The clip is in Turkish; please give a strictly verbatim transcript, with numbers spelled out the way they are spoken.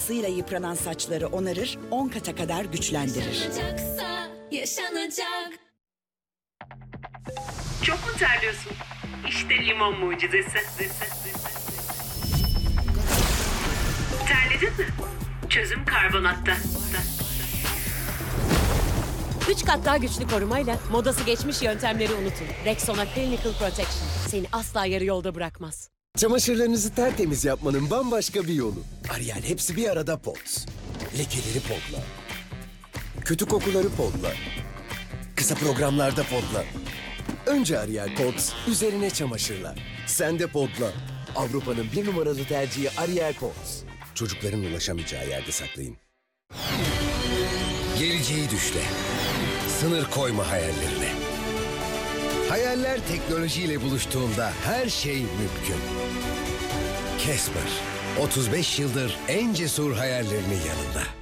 ısıyla yıpranan saçları onarır, on kata kadar güçlendirir. Yaşanacaksa yaşanacak. Çok mu terliyorsun? İşte limon mucizesi. Terledin mi? Çözüm karbonatta. Üç kat daha güçlü korumayla modası geçmiş yöntemleri unutun. Rexona Clinical Protection seni asla yarı yolda bırakmaz. Çamaşırlarınızı tertemiz yapmanın bambaşka bir yolu. Ariel hepsi bir arada Pods. Lekeleri podla. Kötü kokuları podla. Kısa programlarda podla. Önce Ariel Pods, üzerine çamaşırlar. Sen de podla. Avrupa'nın bir numaralı tercihi Ariel Pods. Çocukların ulaşamayacağı yerde saklayın. Geleceği düşle. Sınır koyma hayallerine. Hayaller teknolojiyle buluştuğunda her şey mümkün. Casper, otuz beş yıldır en cesur hayallerinin yanında.